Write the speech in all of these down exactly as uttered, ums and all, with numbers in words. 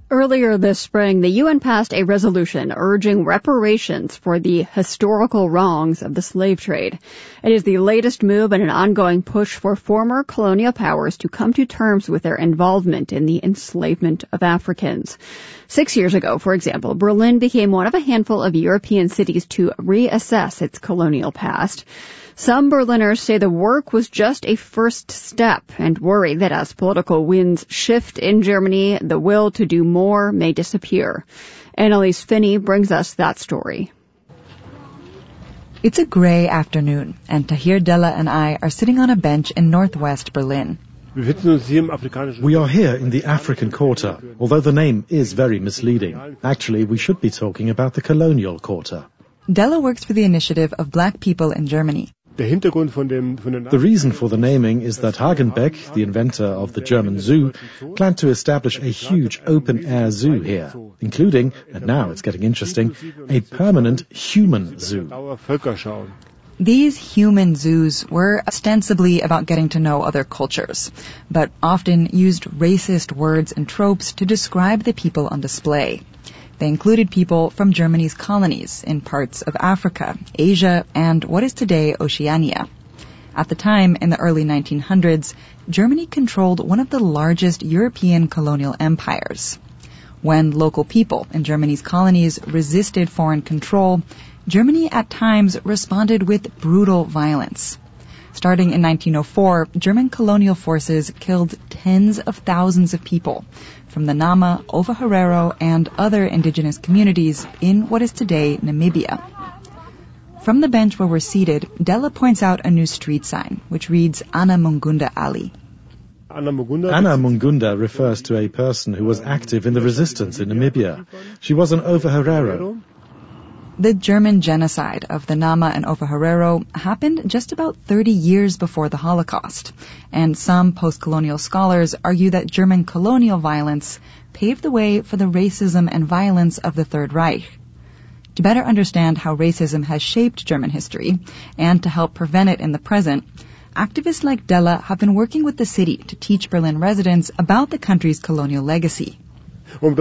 Earlier this spring, the U N passed a resolution urging reparations for the historical wrongs of the slave trade. It is the latest move in an ongoing push for former colonial powers to come to terms with their involvement in the enslavement of Africans. Six years ago, for example, Berlin became one of a handful of European cities to reassess its colonial past. Some Berliners say the work was just a first step and worry that as political winds shift in Germany, the will to do more may disappear. Annalise Finney brings us that story. It's a gray afternoon, and Tahir Della and I are sitting on a bench in northwest Berlin. We are here in the African Quarter, although the name is very misleading. Actually, we should be talking about the Colonial Quarter. Della works for the initiative of black people in Germany. The reason for the naming is that Hagenbeck, the inventor of the German zoo, planned to establish a huge open-air zoo here, including, and now it's getting interesting, a permanent human zoo. These human zoos were ostensibly about getting to know other cultures, but often used racist words and tropes to describe the people on display. They included people from Germany's colonies in parts of Africa, Asia, and what is today Oceania. At the time, in the early nineteen hundreds, Germany controlled one of the largest European colonial empires. When local people in Germany's colonies resisted foreign control, Germany at times responded with brutal violence. Starting in nineteen oh four, German colonial forces killed tens of thousands of people from the Nama, Ovaherero, and other indigenous communities in what is today Namibia. From the bench where we're seated, Della points out a new street sign, which reads Anna Mungunda Alley. Anna Mungunda refers to a person who was active in the resistance in Namibia. She was an Ovaherero. The German genocide of the Nama and Ovaherero happened just about thirty years before the Holocaust, and some post-colonial scholars argue that German colonial violence paved the way for the racism and violence of the Third Reich. To better understand how racism has shaped German history, and to help prevent it in the present, activists like Della have been working with the city to teach Berlin residents about the country's colonial legacy. To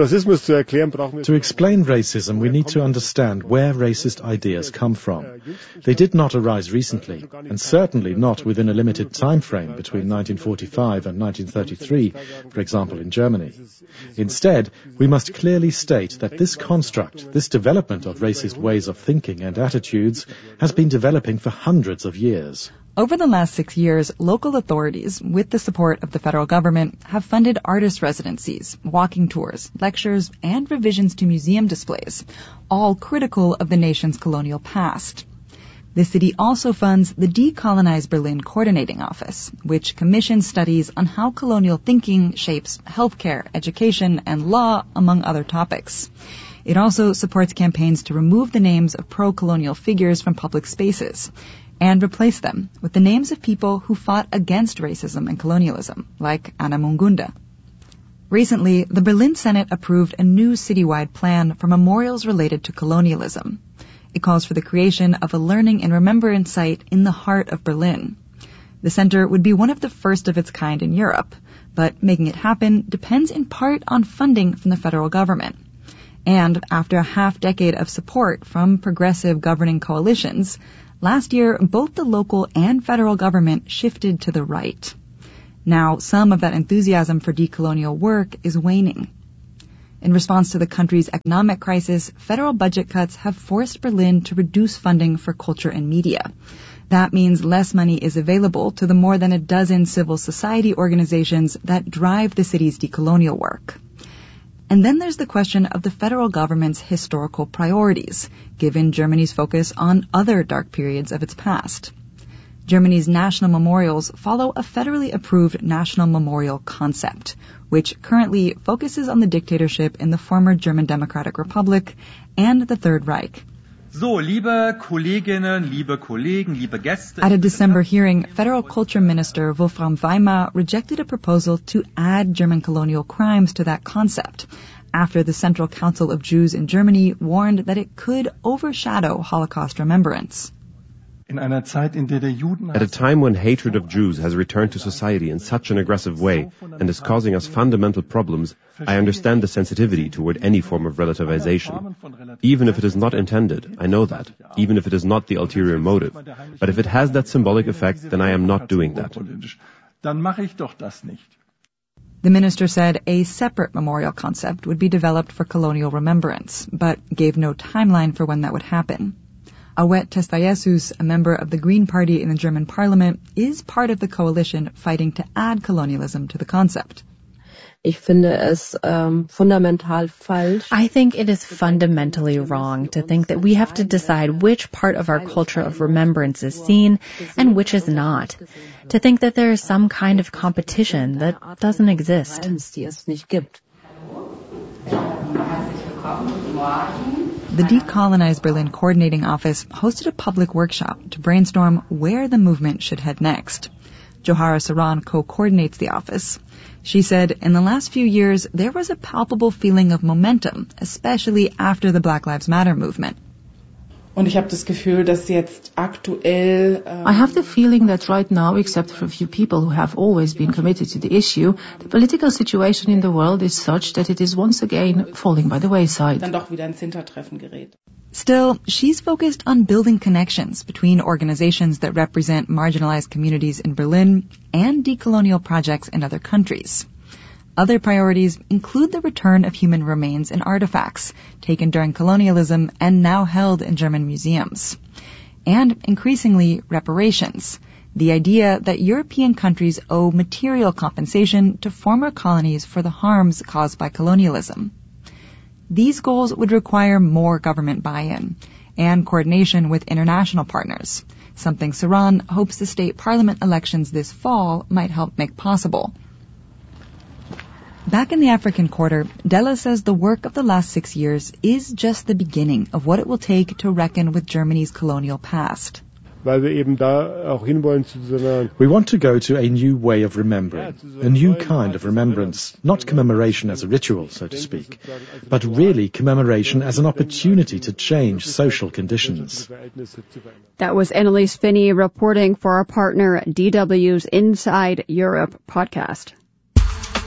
explain racism, we need to understand where racist ideas come from. They did not arise recently, and certainly not within a limited time frame between nineteen forty-five and nineteen thirty-three, for example, in Germany. Instead, we must clearly state that this construct, this development of racist ways of thinking and attitudes, has been developing for hundreds of years. Over the last six years, local authorities, with the support of the federal government, have funded artist residencies, walking tours, lectures, and revisions to museum displays, all critical of the nation's colonial past. The city also funds the Decolonize Berlin Coordinating Office, which commissions studies on how colonial thinking shapes healthcare, education, and law, among other topics. It also supports campaigns to remove the names of pro-colonial figures from public spaces and replace them with the names of people who fought against racism and colonialism, like Anna Mungunda. Recently, the Berlin Senate approved a new citywide plan for memorials related to colonialism. It calls for the creation of a learning and remembrance site in the heart of Berlin. The center would be one of the first of its kind in Europe, but making it happen depends in part on funding from the federal government. And after a half-decade of support from progressive governing coalitions, last year, both the local and federal government shifted to the right. Now, some of that enthusiasm for decolonial work is waning. In response to the country's economic crisis, federal budget cuts have forced Berlin to reduce funding for culture and media. That means less money is available to the more than a dozen civil society organizations that drive the city's decolonial work. And then there's the question of the federal government's historical priorities, given Germany's focus on other dark periods of its past. Germany's national memorials follow a federally approved national memorial concept, which currently focuses on the dictatorship in the former German Democratic Republic and the Third Reich. So, liebe Kolleginnen, liebe Kollegen, liebe Gäste. At a December hearing, Federal Culture Minister Wolfram Weimar rejected a proposal to add German colonial crimes to that concept, after the Central Council of Jews in Germany warned that it could overshadow Holocaust remembrance. At a time when hatred of Jews has returned to society in such an aggressive way and is causing us fundamental problems, I understand the sensitivity toward any form of relativization. Even if it is not intended, I know that, even if it is not the ulterior motive. But if it has that symbolic effect, then I am not doing that. The minister said a separate memorial concept would be developed for colonial remembrance, but gave no timeline for when that would happen. Awet Testayesus, a member of the Green Party in the German parliament, is part of the coalition fighting to add colonialism to the concept. Ich finde es um, fundamental falsch. I think it is fundamentally wrong to think that we have to decide which part of our culture of remembrance is seen and which is not. To think that there is some kind of competition that doesn't exist. The Decolonize Berlin Coordinating Office hosted a public workshop to brainstorm where the movement should head next. Johara Saran co-coordinates the office. She said, in the last few years, there was a palpable feeling of momentum, especially after the Black Lives Matter movement. I have the feeling that right now, except for a few people who have always been committed to the issue, the political situation in the world is such that it is once again falling by the wayside. Still, she's focused on building connections between organizations that represent marginalized communities in Berlin and decolonial projects in other countries. Other priorities include the return of human remains and artifacts taken during colonialism and now held in German museums. And increasingly, reparations, the idea that European countries owe material compensation to former colonies for the harms caused by colonialism. These goals would require more government buy-in and coordination with international partners, something Saran hopes the state parliament elections this fall might help make possible. Back in the African Quarter, Della says the work of the last six years is just the beginning of what it will take to reckon with Germany's colonial past. We want to go to a new way of remembering, a new kind of remembrance, not commemoration as a ritual, so to speak, but really commemoration as an opportunity to change social conditions. That was Annalise Finney reporting for our partner D W's Inside Europe podcast.